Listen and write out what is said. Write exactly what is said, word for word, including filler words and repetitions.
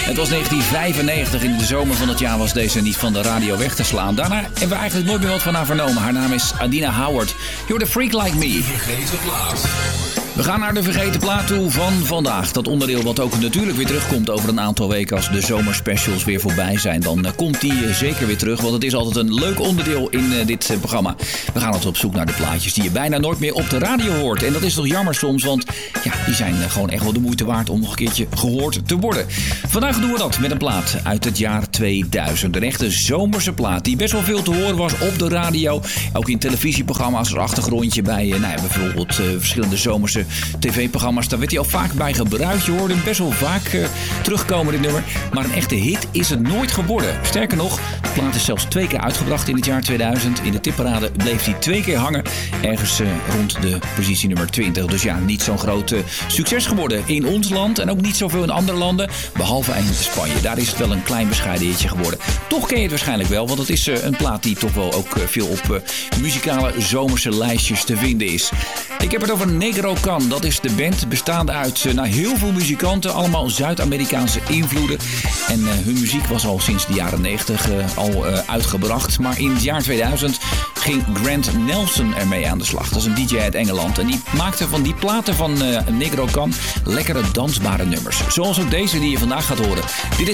Het was negentien vijfennegentig. In de zomer van het jaar was deze niet van de radio weg te slaan. Daarna hebben we eigenlijk nooit meer wat van haar vernomen. Haar naam is Adina Howard. You're the freak like me. Vergeten plaat. We gaan naar de vergeten plaat toe van vandaag. Dat onderdeel wat ook natuurlijk weer terugkomt over een aantal weken als de zomerspecials weer voorbij zijn. Dan uh, komt die uh, zeker weer terug, want het is altijd een leuk onderdeel in uh, dit uh, programma. We gaan altijd op zoek naar de plaatjes die je bijna nooit meer op de radio hoort. En dat is toch jammer soms, want ja, die zijn uh, gewoon echt wel de moeite waard om nog een keertje gehoord te worden. Vandaag doen we dat met een plaat uit het jaar tweeduizend. Een echte zomerse plaat die best wel veel te horen was op de radio. Ook in televisieprogramma's als achtergrondje bij uh, nou ja, bijvoorbeeld uh, verschillende zomerse tv-programma's. Daar werd hij al vaak bij gebruikt. Je hoorde hem best wel vaak uh, terugkomen, dit nummer. Maar een echte hit is het nooit geworden. Sterker nog, de plaat is zelfs twee keer uitgebracht in het jaar tweeduizend. In de tipparade bleef hij twee keer hangen. Ergens uh, rond de positie nummer twintig. Dus ja, niet zo'n groot uh, succes geworden in ons land. En ook niet zoveel in andere landen. Behalve in Spanje. Daar is het wel een klein bescheiden hitje geworden. Toch ken je het waarschijnlijk wel. Want het is uh, een plaat die toch wel ook uh, veel op uh, muzikale zomerse lijstjes te vinden is. Ik heb het over Negro Can. Dat is de band bestaande uit uh, nou, heel veel muzikanten. Allemaal Zuid-Amerikaanse invloeden. En uh, hun muziek was al sinds de jaren negentig uh, al uh, uitgebracht. Maar in het jaar tweeduizend ging Grant Nelson ermee aan de slag. Dat is een D J uit Engeland. En die maakte van die platen van uh, Negro Can lekkere dansbare nummers. Zoals ook deze die je vandaag gaat horen. Dit is